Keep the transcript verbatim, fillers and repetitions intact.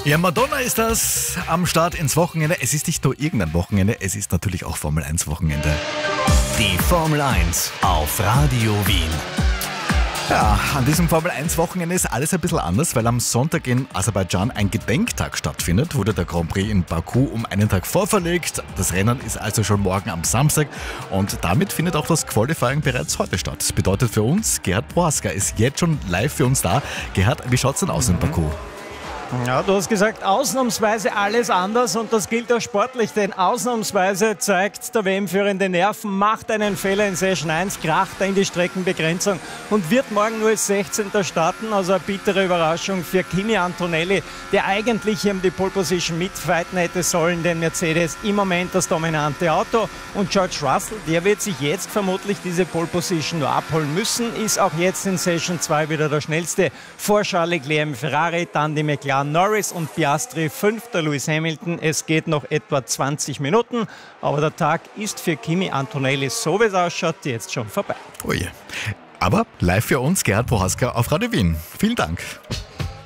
Ja, Madonna ist das am Start ins Wochenende. Es ist nicht nur irgendein Wochenende, es ist natürlich auch Formel eins Wochenende. Die Formel eins auf Radio Wien. Ja, an diesem Formel eins Wochenende ist alles ein bisschen anders, weil am Sonntag in Aserbaidschan ein Gedenktag stattfindet. Wurde der Grand Prix in Baku um einen Tag vorverlegt. Das Rennen ist also schon morgen am Samstag und damit findet auch das Qualifying bereits heute statt. Das bedeutet für uns, Gerhard Prohaska ist jetzt schon live für uns da. Gerhard, wie schaut's denn aus in Baku? Ja, du hast gesagt, ausnahmsweise alles anders und das gilt auch sportlich, denn ausnahmsweise zeigt der W M-führende Nerven, macht einen Fehler in Session eins, kracht er in die Streckenbegrenzung und wird morgen nur als sechzehnter starten. Also eine bittere Überraschung für Kimi Antonelli, der eigentlich hier um die Pole Position mitfighten hätte sollen, denn Mercedes im Moment das dominante Auto und George Russell, der wird sich jetzt vermutlich diese Pole Position nur abholen müssen, ist auch jetzt in Session zwei wieder der schnellste, vor Charles Leclerc im Ferrari, dann die McLaren Norris und Piastri, fünfter Lewis Hamilton. Es geht noch etwa zwanzig Minuten, aber der Tag ist für Kimi Antonelli, so wie es ausschaut, jetzt schon vorbei. Oh je. Aber live für uns Gerhard Prohaska auf Radio Wien. Vielen Dank.